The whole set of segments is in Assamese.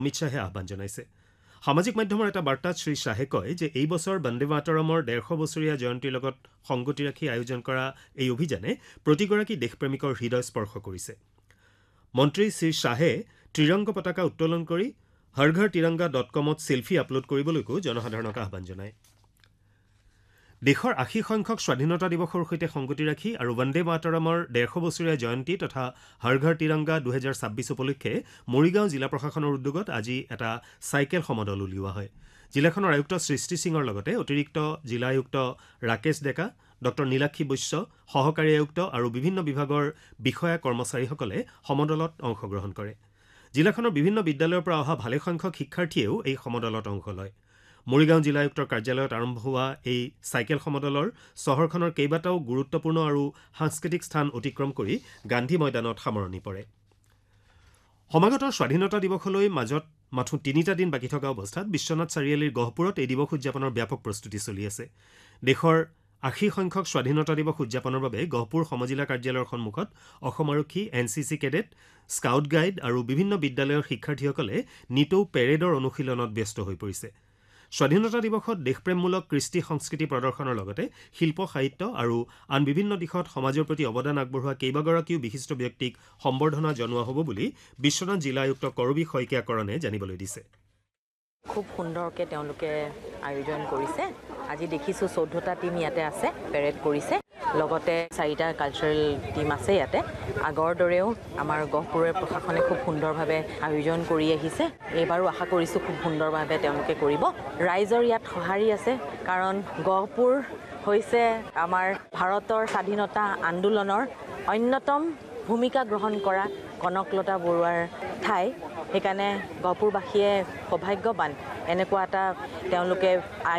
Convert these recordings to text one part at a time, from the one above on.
অমিত শ্বাহে আহ্বান জনাইছে। সামাজিক মাধ্যমৰ এটা বাৰ্তাত শ্ৰী শ্বাহে কয় যে এই বছৰ বন্দে মাতৰমৰ 150 বছৰীয়া জয়ন্তীৰ লগত সংগতি ৰাখি আয়োজন কৰা এই অভিযানে প্ৰতিগৰাকী দেশপ্ৰেমিকৰ হৃদয় স্পৰ্শ কৰিছে। মন্ত্ৰী শ্ৰী শ্বাহে ত্ৰিৰংগ পতাকা উত্তোলন কৰি harghar-tiranga.comত ছেলফি আপলোড কৰিবলৈকো জনসাধাৰণক আহ্বান জনায়। দেশৰ 80 স্বাধীনতা দিৱসৰ সৈতে সংগতি ৰাখি আৰু বন্দে মাতৰমৰ 150 বছৰীয়া জয়ন্তী তথা হৰঘৰ তিৰংগা 2026 উপলক্ষে মৰিগাঁও জিলা প্ৰশাসনৰ উদ্যোগত আজি এটা চাইকেল সমদল উলিওৱা হয়। জিলাখনৰ আয়ুক্ত সৃষ্টি সিঙৰ লগতে অতিৰিক্ত জিলা আয়ুক্ত ৰাকেশ ডেকা, ডক্টৰ নীলাক্ষী বৈশ্য, সহকাৰী আয়ুক্ত আৰু বিভিন্ন বিভাগৰ বিষয়া কৰ্মচাৰীসকলে সমদলত অংশগ্ৰহণ কৰে। জিলাখনৰ বিভিন্ন বিদ্যালয়ৰ পৰা অহা ভালেসংখ্যক শিক্ষাৰ্থীয়েও এই সমদলত অংশ লয়। মৰিগাঁও জিলা আয়ুক্তৰ কাৰ্যালয়ত আৰম্ভ হোৱা এই চাইকেল সমদলৰ চহৰখনৰ কেইবাটাও গুৰুত্বপূৰ্ণ আৰু সাংস্কৃতিক স্থান অতিক্ৰম কৰি গান্ধী ময়দানত সামৰণি পৰে। সমাগত স্বাধীনতা দিৱসলৈ মাজত মাথো 3টা দিন বাকী থকা অৱস্থাত বিশ্বনাথ চাৰিআলিৰ গহপুৰত এই দিৱস উদযাপনৰ ব্যাপক প্ৰস্তুতি চলি আছে। দেশৰ 80 স্বাধীনতা দিৱস উদযাপনৰ বাবে গহপুৰ সমজিলা কাৰ্যালয়ৰ সন্মুখত অসম আৰক্ষী, NCC কেডেট, স্কাউট গাইড আৰু বিভিন্ন বিদ্যালয়ৰ শিক্ষাৰ্থীসকলে নিতৌ পেৰেডৰ অনুশীলনত ব্যস্ত হৈ পৰিছে। স্বাধীনতা দিৱসত দেশপ্ৰেমমূলক কৃষ্টি সংস্কৃতি প্ৰদৰ্শনৰ লগতে শিল্প সাহিত্য আৰু আন বিভিন্ন দিশত সমাজৰ প্ৰতি অৱদান আগবঢ়োৱা কেইবাগৰাকীও বিশিষ্ট ব্যক্তিক সম্বৰ্ধনা জনোৱা হ'ব বুলি বিশ্বনাথ জিলা আয়ুক্ত কৰবী শইকীয়াকৰণে জানিবলৈ দিছে। খুব সুন্দৰকৈ তেওঁলোকে আয়োজন কৰিছে। আজি দেখিছোঁ 14টা টিম ইয়াতে আছে, পেৰেড কৰিছে। লগতে 4টা কালচাৰেল টিম আছে ইয়াতে। আগৰ দৰেও আমাৰ গহপুৰৰ প্ৰশাসনে খুব সুন্দৰভাৱে আয়োজন কৰি আহিছে। এইবাৰো আশা কৰিছোঁ খুব সুন্দৰভাৱে তেওঁলোকে কৰিব। ৰাইজৰ ইয়াত সঁহাৰি আছে, কাৰণ গহপুৰ হৈছে আমাৰ ভাৰতৰ স্বাধীনতা আন্দোলনৰ অন্যতম ভূমিকা গ্ৰহণ কৰা কনকলতা বৰুৱাৰ ঠাই। সেইকাৰণে গহপুৰবাসীয়ে সৌভাগ্যৱান এনেকুৱা এটা তেওঁলোকে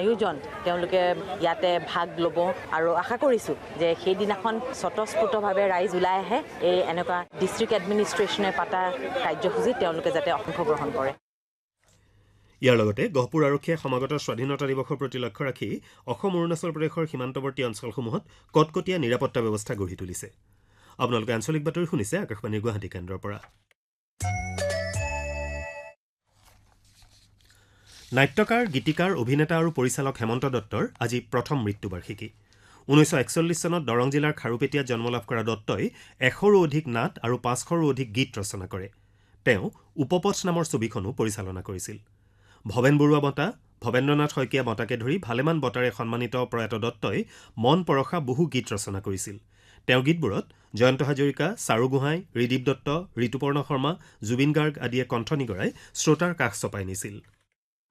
ইয়াতে ভাগ ল'ব আৰু আশা কৰিছোঁ যে সেইদিনাখন স্বতঃস্ফূৰ্তভাৱে ৰাইজ ওলাই আহে। এই এনেকুৱা ডিষ্ট্ৰিক্ট এডমিনিষ্ট্ৰেশ্যনে পাতা কাৰ্যসূচীত তেওঁলোকে যাতে অংশগ্ৰহণ কৰে। ইয়াৰ লগতে গহপুৰ আৰক্ষীয়ে সমাগত স্বাধীনতা দিৱসৰ প্ৰতি লক্ষ্য ৰাখি অসম অৰুণাচল প্ৰদেশৰ সীমান্তৱৰ্তী অঞ্চলসমূহত কটকটীয়া নিৰাপত্তা ব্যৱস্থা গঢ়ি তুলিছে। আপোনালোকে আঞ্চলিক বাতৰি শুনিছে আকাশবাণীৰ গুৱাহাটী কেন্দ্ৰৰ পৰা। নাট্যকাৰ, গীতিকাৰ, অভিনেতা আৰু পৰিচালক হেমন্ত দত্তৰ আজি প্ৰথম মৃত্যুবাৰ্ষিকী। 1941 চনত দৰং জিলাৰ খাৰুপেটীয়াত জন্ম লাভ কৰা দত্তই 100ৰো অধিক নাট আৰু 500ৰো অধিক গীত ৰচনা কৰে। তেওঁ উপপথ নামৰ ছবিখনো পৰিচালনা কৰিছিল। ভৱেন বৰুৱা বঁটা, ভৱেন্দ্ৰনাথ শইকীয়া বঁটাকে ধৰি ভালেমান বঁটাৰে সন্মানিত প্ৰয়াত দত্তই মন পৰশা বহু গীত ৰচনা কৰিছিল। তেওঁৰ গীতবোৰত জয়ন্ত হাজৰিকা, চাৰু গোহাঁই, ঋদীপ দত্ত, ঋতুপৰ্ণ শৰ্মা, জুবিন গাৰ্গ আদিয়ে কণ্ঠ নিগৰাই শ্ৰোতাৰ কাষ চপাই নিছিল।